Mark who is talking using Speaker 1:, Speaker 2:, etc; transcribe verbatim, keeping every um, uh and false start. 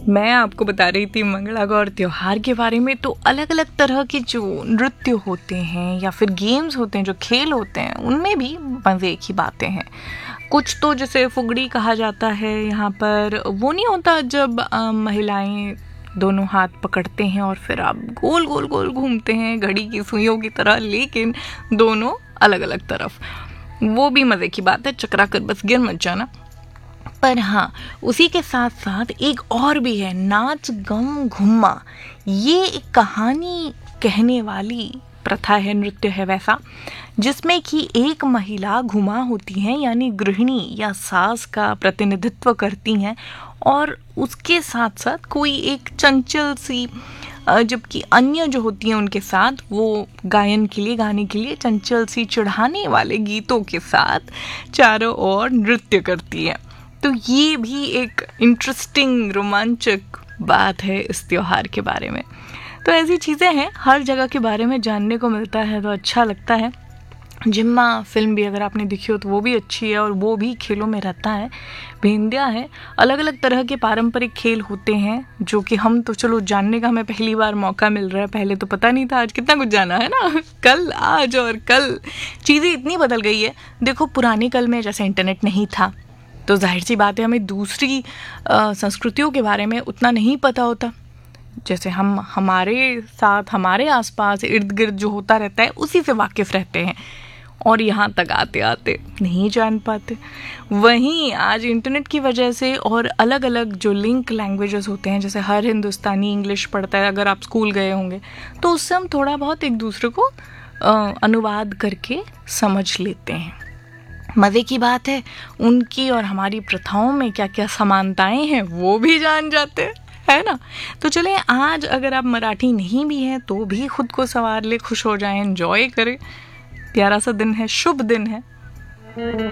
Speaker 1: मैं आपको बता रही थी मंगलागौर त्योहार के बारे में। तो अलग अलग तरह के जो नृत्य होते हैं या फिर गेम्स होते हैं, जो खेल होते हैं, उनमें भी मज़े की बातें हैं। कुछ तो जैसे फुगड़ी कहा जाता है यहाँ पर, वो नहीं होता जब महिलाएं दोनों हाथ पकड़ते हैं और फिर आप गोल गोल गोल घूमते हैं घड़ी की सुइयों की तरह, लेकिन दोनों अलग अलग तरफ। वो भी मज़े की बात है, चकरा कर बस गिर मत जाना। पर हाँ, उसी के साथ साथ एक और भी है, नाच गम घुम्मा। ये एक कहानी कहने वाली प्रथा है, नृत्य है वैसा, जिसमें कि एक महिला घुमा होती हैं, यानी गृहिणी या सास का प्रतिनिधित्व करती हैं, और उसके साथ साथ कोई एक चंचल सी, जबकि अन्य जो होती हैं उनके साथ वो गायन के लिए, गाने के लिए चंचल सी चिढ़ाने वाले गीतों के साथ चारों ओर नृत्य करती है। तो ये भी एक इंटरेस्टिंग रोमांचक बात है इस त्योहार के बारे में। तो ऐसी चीज़ें हैं, हर जगह के बारे में जानने को मिलता है तो अच्छा लगता है। जिम्मा फिल्म भी अगर आपने देखी हो तो वो भी अच्छी है, और वो भी खेलों में रहता है। भेंदिया है, अलग अलग तरह के पारंपरिक खेल होते हैं जो कि हम तो चलो जानने का हमें पहली बार मौका मिल रहा है। पहले तो पता नहीं था, आज कितना कुछ जाना है ना। कल, आज और कल चीज़ें इतनी बदल गई है। देखो, पुराने कल में जैसे इंटरनेट नहीं था तो जाहिर सी बात है हमें दूसरी संस्कृतियों के बारे में उतना नहीं पता होता। जैसे हम हमारे साथ, हमारे आसपास इर्द गिर्द जो होता रहता है उसी से वाकिफ़ रहते हैं, और यहाँ तक आते आते नहीं जान पाते। वहीं आज इंटरनेट की वजह से और अलग अलग जो लिंक लैंग्वेजेस होते हैं, जैसे हर हिंदुस्तानी इंग्लिश पढ़ता है, अगर आप स्कूल गए होंगे तो उससे हम थोड़ा बहुत एक दूसरे को अनुवाद करके समझ लेते हैं। मज़े की बात है, उनकी और हमारी प्रथाओं में क्या क्या समानताएं हैं वो भी जान जाते हैं, है ना। तो चलें, आज अगर आप मराठी नहीं भी हैं तो भी खुद को संवार ले, खुश हो जाएं, एंजॉय करें। प्यारा सा दिन है, शुभ दिन है।